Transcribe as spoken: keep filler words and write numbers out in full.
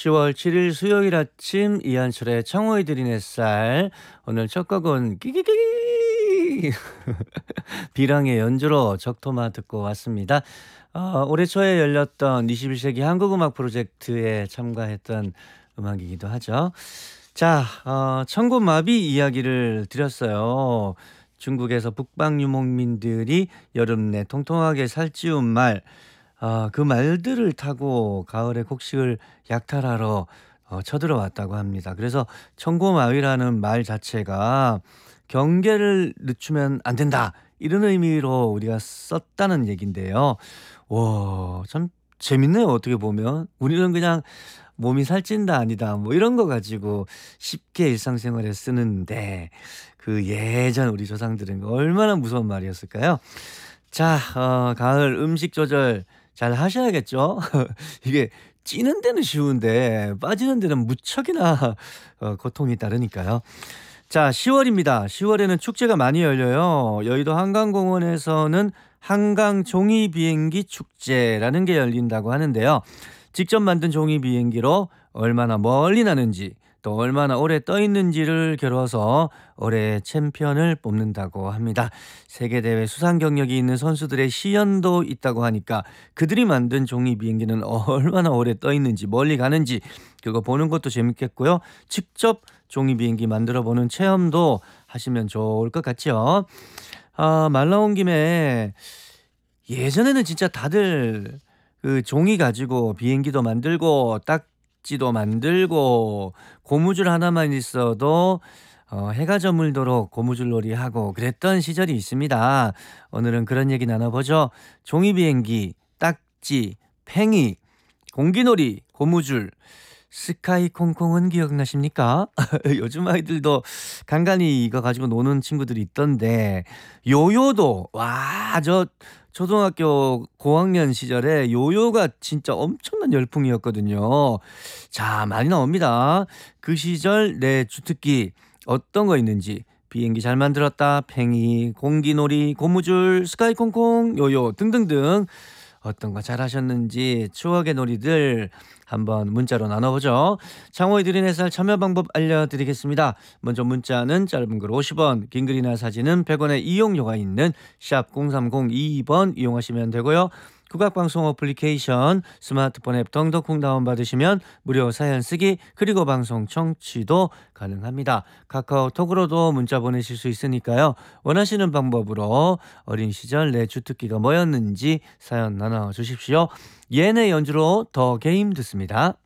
시월 칠일 수요일 아침 이한철의 청호의 들인 햇살. 오늘 첫 곡은 끼끼끼 비랑의 연주로 적토마 듣고 왔습니다. 어, 올해 초에 열렸던 이십일 세기 한국음악 프로젝트에 참가했던 음악이기도 하죠. 자, 어, 천고마비 이야기를 드렸어요. 중국에서 북방 유목민들이 여름 내 통통하게 살찌운 말, 아, 그 말들을 타고 가을에 곡식을 약탈하러 어, 쳐들어왔다고 합니다. 그래서 천고마비라는 말 자체가 경계를 늦추면 안 된다, 이런 의미로 우리가 썼다는 얘긴데요. 와, 참 재밌네요. 어떻게 보면 우리는 그냥 몸이 살찐다 아니다 뭐 이런 거 가지고 쉽게 일상생활에 쓰는데, 그 예전 우리 조상들은 얼마나 무서운 말이었을까요? 자, 어, 가을 음식 조절 잘 하셔야겠죠. 이게 찌는 데는 쉬운데 빠지는 데는 무척이나 어, 고통이 따르니까요. 자, 시월입니다. 시월에는 축제가 많이 열려요. 여의도 한강공원에서는 한강 종이 비행기 축제라는 게 열린다고 하는데요. 직접 만든 종이 비행기로 얼마나 멀리 나는지, 또 얼마나 오래 떠 있는지를 겨뤄서 올해 챔피언을 뽑는다고 합니다. 세계대회 수상 경력이 있는 선수들의 시연도 있다고 하니까 그들이 만든 종이 비행기는 얼마나 오래 떠 있는지, 멀리 가는지 그거 보는 것도 재밌겠고요. 직접 종이 비행기 만들어 보는 체험도 하시면 좋을 것 같죠. 아, 말 나온 김에 예전에는 진짜 다들 그 종이 가지고 비행기도 만들고 딱지도 만들고 고무줄 하나만 있어도 어, 해가 저물도록 고무줄 놀이 하고 그랬던 시절이 있습니다. 오늘은 그런 얘기 나눠보죠. 종이 비행기, 딱지, 팽이, 공기놀이, 고무줄, 스카이 콩콩은 기억나십니까? 요즘 아이들도 간간히 이거 가지고 노는 친구들이 있던데, 요요도, 와, 저 초등학교 고학년 시절에 요요가 진짜 엄청난 열풍이었거든요. 자, 많이 나옵니다. 그 시절 내 주특기 어떤 거 있는지, 비행기 잘 만들었다, 팽이, 공기놀이, 고무줄, 스카이 콩콩, 요요 등등등 어떤 거 잘하셨는지 추억의 놀이들 한번 문자로 나눠보죠. 창호의 드린 햇살 참여 방법 알려드리겠습니다. 먼저 문자는 짧은 글 오십 원, 긴 글이나 사진은 백 원의 이용료가 있는 샵 공삼공이 번 이용하시면 되고요. 국악방송 어플리케이션 스마트폰 앱 덩덕콩 다운받으시면 무료 사연 쓰기, 그리고 방송 청취도 가능합니다. 카카오톡으로도 문자 보내실 수 있으니까요. 원하시는 방법으로 어린 시절 내 주특기가 뭐였는지 사연 나눠주십시오. 예내 연주로 더 게임 듣습니다.